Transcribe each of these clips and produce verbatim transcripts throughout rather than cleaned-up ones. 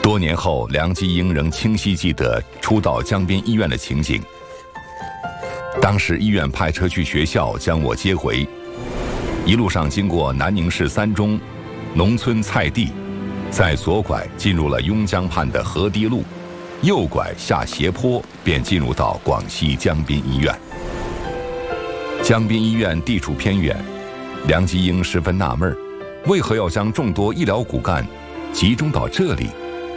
多年后，梁基英仍清晰记得初到江边医院的情景。当时医院派车去学校将我接回，一路上经过南宁市三中农村菜地，在左拐进入了邕江畔的河堤路，右拐下斜坡便进入到广西江滨医院。江滨医院地处偏远，梁基英十分纳闷，为何要将众多医疗骨干集中到这里？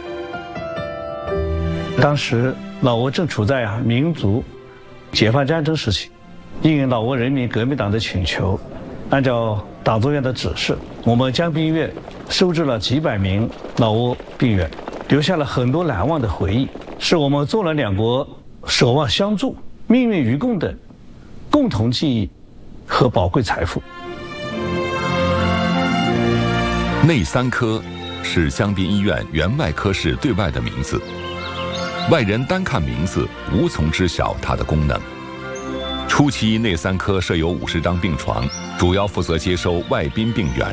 当时老挝正处在啊民族解放战争时期，应老挝人民革命党的请求，按照党中央的指示，我们江滨医院收治了几百名老挝病人，留下了很多难忘的回忆，是我们中老两国守望相助、命运与共的共同记忆和宝贵财富。 内三科是江滨医院原外科室对外的名字，外人单看名字无从知晓它的功能。初期内三科设有五十张病床，主要负责接收外宾病员。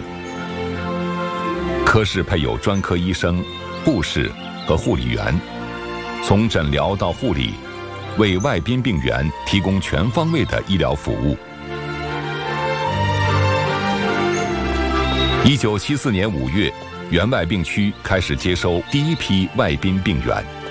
科室配有专科医生、护士和护理员，从诊疗到护理，为外宾病员提供全方位的医疗服务。一九七四年五月，原外病区开始接收第一批外宾病员。